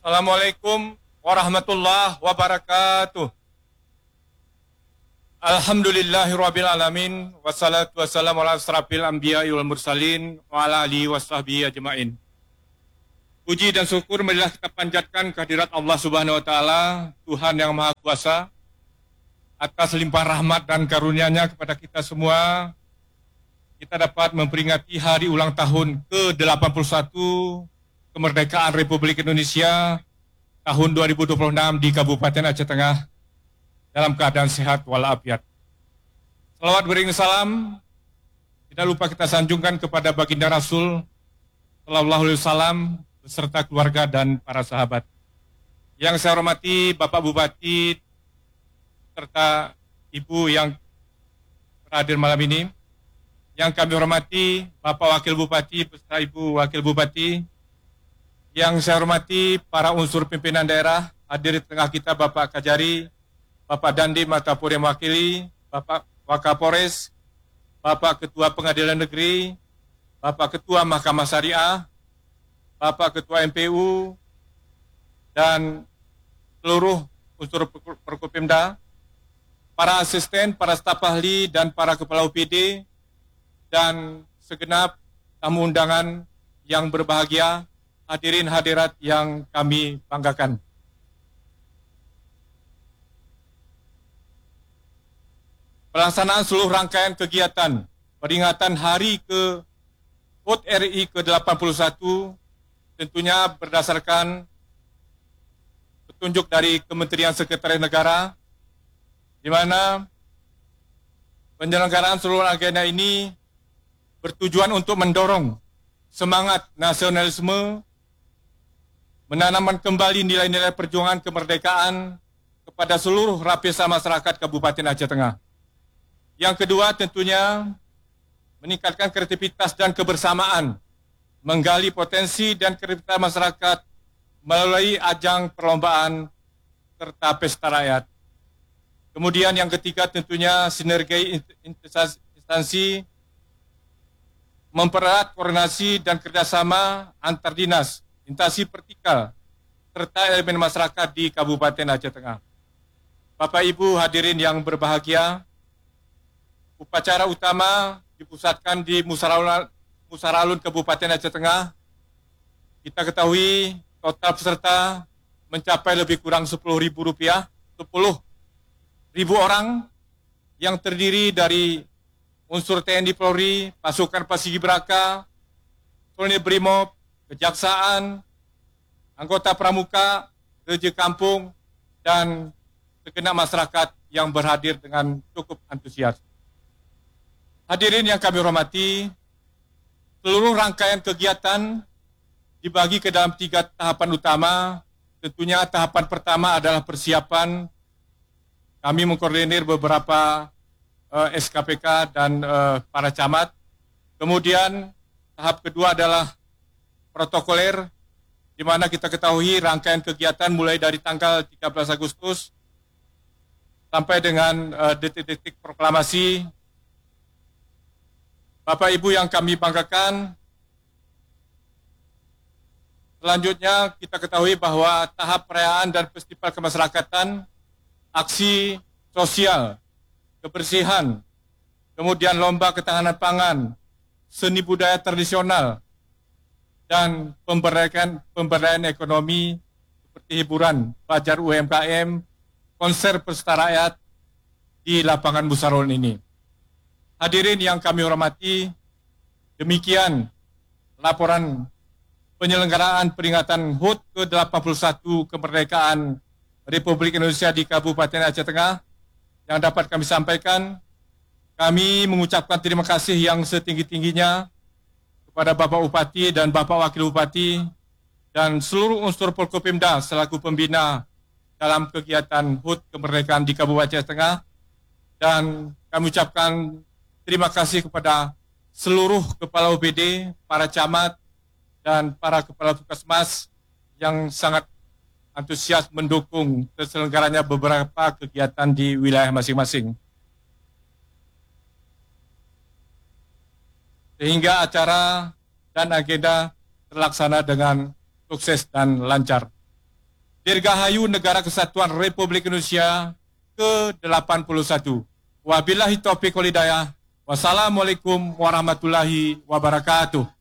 Assalamualaikum warahmatullahi wabarakatuh. Alhamdulillahirabbil alamin wassalatu wassalamu ala asrafil anbiya'i wal mursalin wa ala alihi washabbihi ajmain. Puji dan syukur marilah kita panjatkan kehadirat Allah Subhanahu wa taala, Tuhan yang Maha Kuasa, atas limpahan rahmat dan karunia-Nya kepada kita semua. Kita dapat memperingati hari ulang tahun ke-81 kemerdekaan Republik Indonesia tahun 2026 di Kabupaten Aceh Tengah dalam keadaan sehat walafiat. Salawat beriring salam tidak lupa kita sanjungkan kepada baginda Rasul sallallahu alaihi wasallam beserta keluarga dan para sahabat. Yang saya hormati Bapak Bupati serta Ibu yang hadir malam ini. Yang kami hormati Bapak Wakil Bupati beserta Ibu Wakil Bupati. Yang saya hormati para unsur pimpinan daerah, hadir di tengah kita Bapak Kajari, Bapak Dandim ataupun yang mewakili, Bapak Wakapolres, Bapak Ketua Pengadilan Negeri, Bapak Ketua Mahkamah Syariah, Bapak Ketua MPU, dan seluruh unsur Perkopimda, para asisten, para staf ahli, dan para kepala UPD, dan segenap tamu undangan yang berbahagia, hadirin hadirat yang kami banggakan. Pelaksanaan seluruh rangkaian kegiatan peringatan Hari HUT RI ke-81 tentunya berdasarkan petunjuk dari Kementerian Sekretariat Negara, di mana penyelenggaraan seluruh agenda ini bertujuan untuk mendorong semangat nasionalisme, menanamkan kembali nilai-nilai perjuangan kemerdekaan kepada seluruh lapisan masyarakat Kabupaten Aceh Tengah. Yang kedua tentunya meningkatkan kreativitas dan kebersamaan, menggali potensi dan kreativitas masyarakat melalui ajang perlombaan serta pesta rakyat. Kemudian yang ketiga tentunya sinergi instansi, mempererat koordinasi dan kerjasama antar dinas, instansi vertikal, serta elemen masyarakat di Kabupaten Aceh Tengah. Bapak Ibu hadirin yang berbahagia, upacara utama dipusatkan di Musaralun Kabupaten Aceh Tengah. Kita ketahui total peserta mencapai lebih kurang Rp10.000, 10.000 orang yang terdiri dari unsur TNI Polri, pasukan Paskibraka, Kolonel Brimob, Kejaksaan, anggota Pramuka, Gereja Kampung, dan segenap masyarakat yang berhadir dengan cukup antusias. Hadirin yang kami hormati, seluruh rangkaian kegiatan dibagi ke dalam 3 tahapan utama. Tentunya tahapan pertama adalah persiapan. Kami mengkoordinir beberapa SKPK dan para camat. Kemudian tahap kedua adalah protokoler, di mana kita ketahui rangkaian kegiatan mulai dari tanggal 13 Agustus sampai dengan detik-detik proklamasi. Bapak Ibu yang kami banggakan, selanjutnya kita ketahui bahwa tahap perayaan dan festival kemasyarakatan, aksi sosial, kebersihan, kemudian lomba ketahanan pangan, seni budaya tradisional, dan pemberdayaan ekonomi seperti hiburan, pelajar UMKM, konser pesta rakyat di lapangan Musaralun ini. Hadirin yang kami hormati, demikian laporan penyelenggaraan peringatan HUT ke-81 kemerdekaan Republik Indonesia di Kabupaten Aceh Tengah yang dapat kami sampaikan. Kami mengucapkan terima kasih yang setinggi-tingginya kepada Bapak Bupati dan Bapak Wakil Bupati dan seluruh unsur Forkopimda selaku pembina dalam kegiatan HUT kemerdekaan di Kabupaten Aceh Tengah. Dan kami ucapkan terima kasih kepada seluruh kepala OPD, para camat, dan para kepala puskesmas yang sangat antusias mendukung terselenggaranya beberapa kegiatan di wilayah masing-masing. Sehingga acara dan agenda terlaksana dengan sukses dan lancar. Dirgahayu Negara Kesatuan Republik Indonesia ke-81. Wabillahi taufiq wal hidayah. Wassalamualaikum warahmatullahi wabarakatuh.